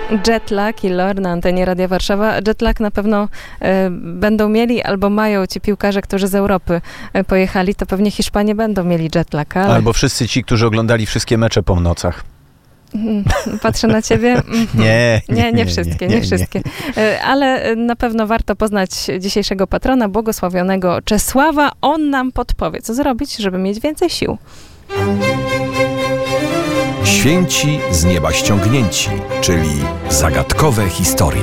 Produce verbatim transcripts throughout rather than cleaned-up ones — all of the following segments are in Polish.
Jetlag i Lore na antenie Radia Warszawa. Jetlag na pewno e, będą mieli albo mają ci piłkarze, którzy z Europy e, pojechali, to pewnie Hiszpanie będą mieli jetlag. Ale... Albo wszyscy ci, którzy oglądali wszystkie mecze po nocach. Patrzę na ciebie. Nie, nie, nie, nie wszystkie, nie, nie, nie wszystkie. Nie. Ale na pewno warto poznać dzisiejszego patrona, błogosławionego Czesława. On nam podpowie, co zrobić, żeby mieć więcej sił. Święci z nieba ściągnięci, czyli zagadkowe historie.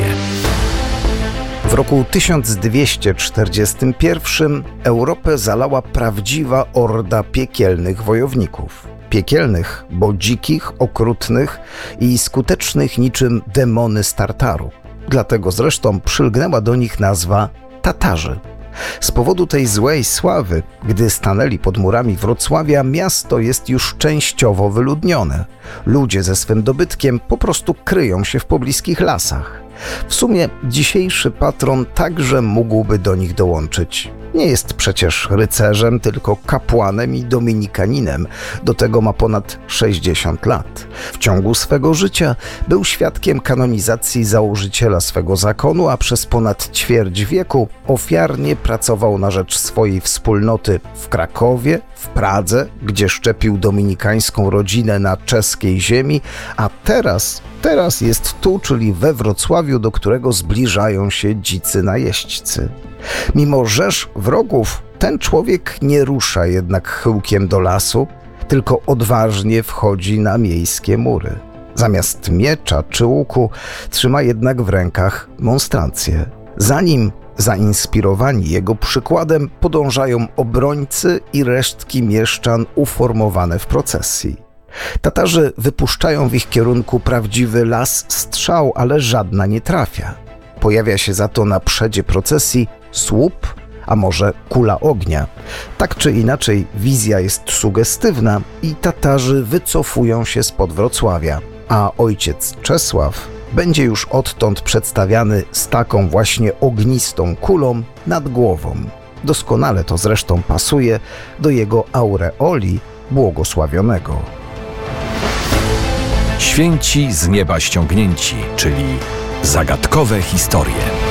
W roku tysiąc dwieście czterdziestym pierwszym Europę zalała prawdziwa orda piekielnych wojowników. Piekielnych, bo dzikich, okrutnych i skutecznych niczym demony z Tartaru. Dlatego zresztą przylgnęła do nich nazwa Tatarzy. Z powodu tej złej sławy, gdy stanęli pod murami Wrocławia, miasto jest już częściowo wyludnione. Ludzie ze swym dobytkiem po prostu kryją się w pobliskich lasach. W sumie dzisiejszy patron także mógłby do nich dołączyć. Nie jest przecież rycerzem, tylko kapłanem i dominikaninem. Do tego ma ponad sześćdziesiąt lat. W ciągu swego życia był świadkiem kanonizacji założyciela swego zakonu, a przez ponad ćwierć wieku ofiarnie pracował na rzecz swojej wspólnoty w Krakowie, w Pradze, gdzie szczepił dominikańską rodzinę na czeskiej ziemi, a teraz, teraz jest tu, czyli we Wrocławiu, do którego zbliżają się dzicy najeźdźcy. Mimo rzesz wrogów, ten człowiek nie rusza jednak chyłkiem do lasu, tylko odważnie wchodzi na miejskie mury. Zamiast miecza czy łuku trzyma jednak w rękach monstrancję. Za nim, zainspirowani jego przykładem, podążają obrońcy i resztki mieszczan uformowane w procesji. Tatarzy wypuszczają w ich kierunku prawdziwy las strzał, ale żadna nie trafia. Pojawia się za to na przedzie procesji słup, a może kula ognia. Tak czy inaczej, wizja jest sugestywna i Tatarzy wycofują się spod Wrocławia, a ojciec Czesław będzie już odtąd przedstawiany z taką właśnie ognistą kulą nad głową. Doskonale to zresztą pasuje do jego aureoli błogosławionego. Święci z nieba ściągnięci, czyli zagadkowe historie.